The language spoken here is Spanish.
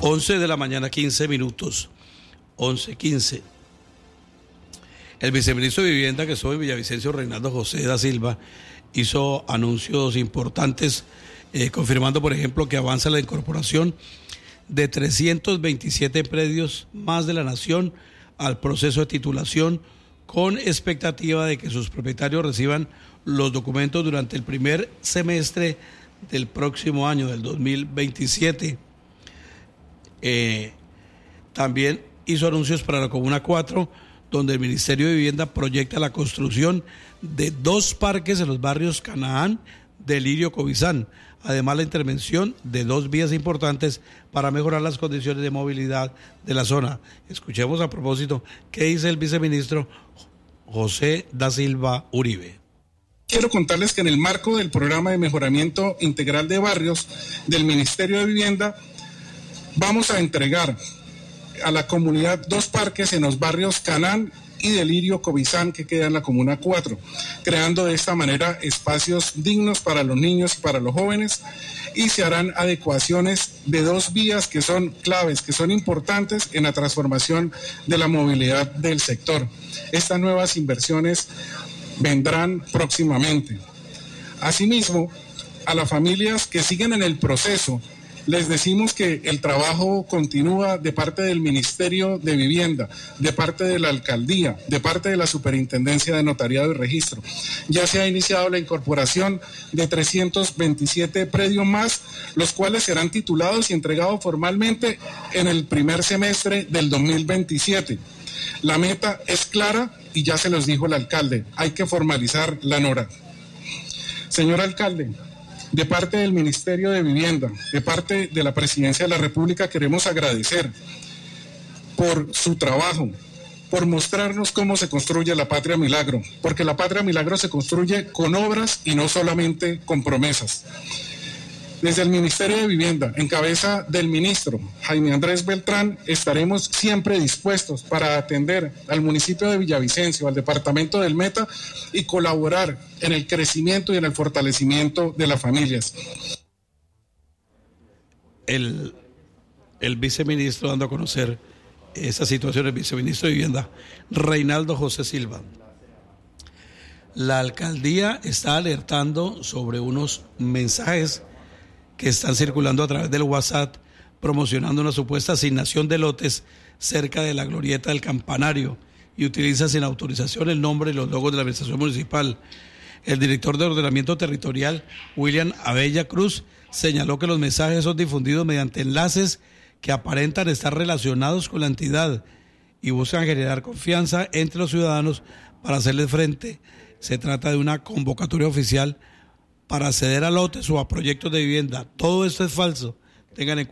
11 de la mañana, 15 minutos. 11:15. El viceministro de Vivienda, que soy Villavicencio Reinaldo José da Silva, hizo anuncios importantes, confirmando, por ejemplo, que avanza la incorporación de 327 predios más de la nación al proceso de titulación, con expectativa de que sus propietarios reciban los documentos durante el primer semestre del próximo año, del 2027. También hizo anuncios para la Comuna 4, donde el Ministerio de Vivienda proyecta la construcción de 2 parques en los barrios Canaán de Lirio Cobizán. Además, la intervención de 2 vías importantes para mejorar las condiciones de movilidad de la zona. Escuchemos a propósito qué dice el viceministro José da Silva Uribe. Quiero contarles que en el marco del programa de mejoramiento integral de barrios del Ministerio de Vivienda, vamos a entregar a la comunidad 2 parques en los barrios Canaán y Delirio Cobizán, que queda en la Comuna 4, creando de esta manera espacios dignos para los niños y para los jóvenes, y se harán adecuaciones de 2 vías que son claves, que son importantes en la transformación de la movilidad del sector. Estas nuevas inversiones vendrán próximamente. Asimismo, a las familias que siguen en el proceso, les decimos que el trabajo continúa de parte del Ministerio de Vivienda, de parte de la Alcaldía, de parte de la Superintendencia de Notariado y Registro. Ya se ha iniciado la incorporación de 327 predios más, los cuales serán titulados y entregados formalmente en el primer semestre del 2027. La meta es clara y ya se los dijo el alcalde, hay que formalizar la NORA. Señor alcalde, de parte del Ministerio de Vivienda, de parte de la Presidencia de la República, queremos agradecer por su trabajo, por mostrarnos cómo se construye la Patria Milagro, porque la Patria Milagro se construye con obras y no solamente con promesas. Desde el Ministerio de Vivienda, en cabeza del ministro Jaime Andrés Beltrán, estaremos siempre dispuestos para atender al municipio de Villavicencio, al departamento del Meta, y colaborar en el crecimiento y en el fortalecimiento de las familias. El viceministro dando a conocer esa situación, el viceministro de Vivienda, Reinaldo José Silva. La alcaldía está alertando sobre unos mensajes que están circulando a través del WhatsApp, promocionando una supuesta asignación de lotes cerca de la glorieta del Campanario, y utiliza sin autorización el nombre y los logos de la administración municipal. El director de ordenamiento territorial, William Abella Cruz, señaló que los mensajes son difundidos mediante enlaces que aparentan estar relacionados con la entidad y buscan generar confianza entre los ciudadanos para hacerles frente. Se trata de una convocatoria oficial para acceder a lotes o a proyectos de vivienda. Todo esto es falso. Tengan en cuenta.